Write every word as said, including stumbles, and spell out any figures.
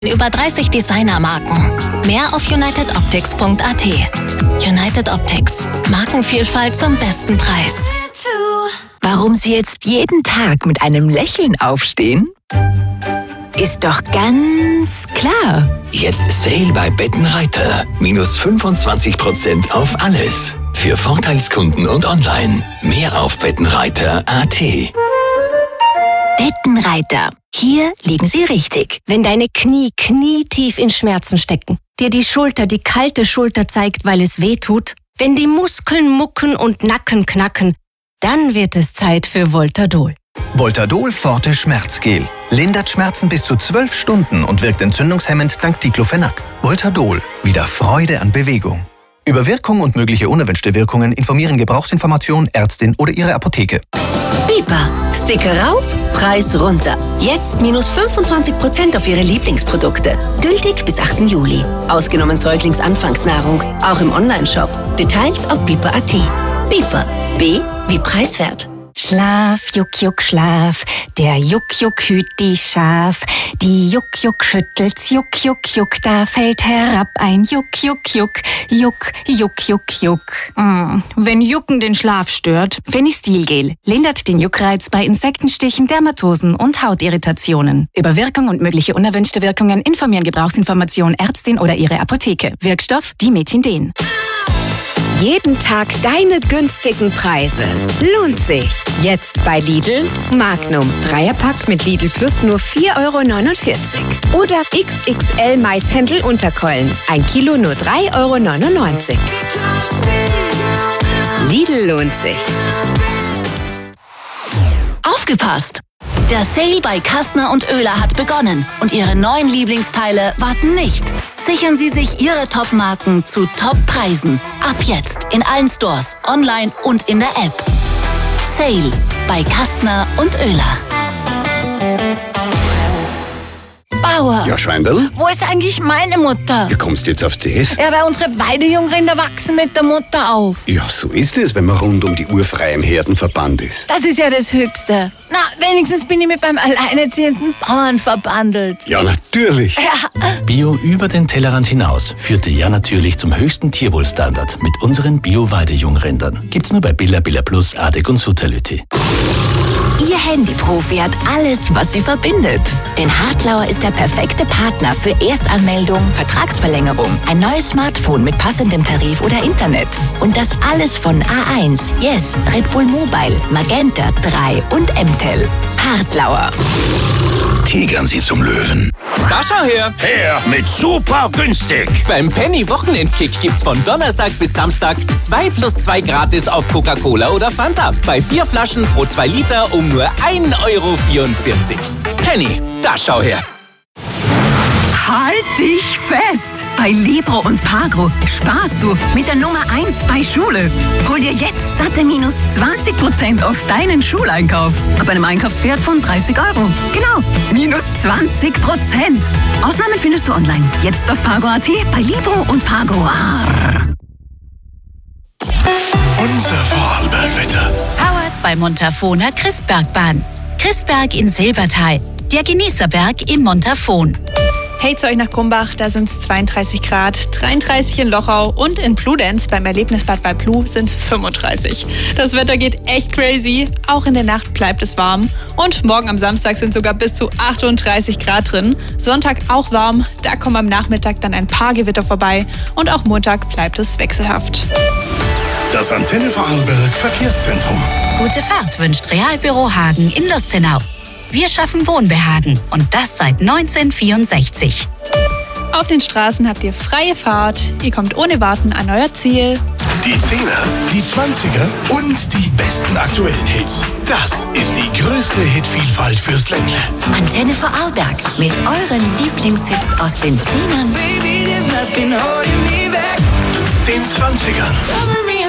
Über dreißig Designermarken. Mehr auf united optics punkt a t. United Optics. Markenvielfalt zum besten Preis. Warum Sie jetzt jeden Tag mit einem Lächeln aufstehen? Ist doch ganz klar. Jetzt Sale bei Bettenreiter. Minus fünfundzwanzig Prozent auf alles. Für Vorteilskunden und online. Mehr auf bettenreiter punkt a t. Bettenreiter. Hier liegen Sie richtig. Wenn deine Knie knietief in Schmerzen stecken, dir die Schulter die kalte Schulter zeigt, weil es weh tut, wenn die Muskeln mucken und Nacken knacken, dann wird es Zeit für Voltadol. Voltadol Forte Schmerzgel. Lindert Schmerzen bis zu zwölf Stunden und wirkt entzündungshemmend dank Diclofenac. Voltadol. Wieder Freude an Bewegung. Über Wirkung und mögliche unerwünschte Wirkungen informieren Gebrauchsinformation, Ärztin oder Ihre Apotheke. Biber. Sticker rauf, Preis runter. Jetzt minus fünfundzwanzig Prozent auf Ihre Lieblingsprodukte. Gültig bis achten Juli. Ausgenommen Säuglingsanfangsnahrung. Auch im Onlineshop. Details auf biber punkt a t. Biber. B wie preiswert. Schlaf, Juck, Juck, Schlaf. Der Juck, Juck hüt die Schaf. Die Juck, Juck schüttelt's, Juck, Juck, Juck. Da fällt herab ein Juck, Juck, Juck. Juck, Juck, Juck, Juck. Mm. Wenn Jucken den Schlaf stört, Fenistilgel lindert den Juckreiz bei Insektenstichen, Dermatosen und Hautirritationen. Über Wirkung und mögliche unerwünschte Wirkungen informieren Gebrauchsinformation, Ärztin oder Ihre Apotheke. Wirkstoff Dimetindin. Jeden Tag deine günstigen Preise. Lohnt sich. Jetzt bei Lidl. Magnum. Dreierpack mit Lidl Plus nur vier Euro neunundvierzig. Oder X X L Maishändel Unterkeulen. Ein Kilo nur drei Euro neunundneunzig. Lidl lohnt sich. Aufgepasst! Der Sale bei Kastner und Oehler hat begonnen und Ihre neuen Lieblingsteile warten nicht. Sichern Sie sich Ihre Top-Marken zu Top-Preisen. Ab jetzt in allen Stores, online und in der App. Sale bei Kastner und Oehler. Bauer. Ja, Schweindel? Wo ist eigentlich meine Mutter? Wie kommst du jetzt auf das? Ja, weil unsere Weidejungrinder wachsen mit der Mutter auf. Ja, so ist es, wenn man rund um die Uhr frei im Herdenverband ist. Das ist ja das Höchste. Na, wenigstens bin ich mit beim alleinerziehenden Bauern verbandelt. Ja, natürlich. Ja. Bio über den Tellerrand hinaus führte ja natürlich zum höchsten Tierwohlstandard mit unseren Bio-Weidejungrindern. Gibt's nur bei Billa, Billa Plus, Adek und Sutalüti. Ihr Handyprofi hat alles, was Sie verbindet. Denn Hartlauer ist der perfekte Partner für Erstanmeldung, Vertragsverlängerung, ein neues Smartphone mit passendem Tarif oder Internet. Und das alles von A eins, Yes, Red Bull Mobile, Magenta drei und M-Tel. Hartlauer. Tigern Sie zum Löwen. Da schau her! Her mit super günstig. Beim Penny Wochenendkick gibt's von Donnerstag bis Samstag zwei plus zwei gratis auf Coca-Cola oder Fanta. Bei vier Flaschen pro zwei Liter um nur ein Euro vierundvierzig. Penny, da schau her! Halt dich fest! Bei Libro und Pagro sparst du mit der Nummer eins bei Schule. Hol dir jetzt satte minus zwanzig Prozent auf deinen Schuleinkauf. Ab einem Einkaufswert von dreißig Euro. Genau, minus zwanzig Prozent. Ausnahmen findest du online. Jetzt auf Pagro punkt a t, bei Libro und Pagro. Unser Vorarlbergwetter. Powered bei Montafona Christbergbahn. Christberg in Silbertal. Der Genießerberg im Montafon. Hey zu euch nach Krumbach, da sind es zweiunddreißig Grad, dreiunddreißig in Lochau und in Bludenz beim Erlebnisbad bei Blu sind es fünfunddreißig. Das Wetter geht echt crazy, auch in der Nacht bleibt es warm und morgen am Samstag sind sogar bis zu achtunddreißig Grad drin. Sonntag auch warm, da kommen am Nachmittag dann ein paar Gewitter vorbei und auch Montag bleibt es wechselhaft. Das Antenne Vorarlberg Verkehrszentrum. Gute Fahrt wünscht Realbüro Hagen in Lustenau. Wir schaffen Wohnbehagen und das seit neunzehnhundertvierundsechzig. Auf den Straßen habt ihr freie Fahrt, ihr kommt ohne Warten an euer Ziel. Die Zehner, die Zwanziger und die besten aktuellen Hits. Das ist die größte Hitvielfalt fürs Ländle. Antenne Vorarlberg mit euren Lieblingshits aus den Zehnern, Den Zwanzigern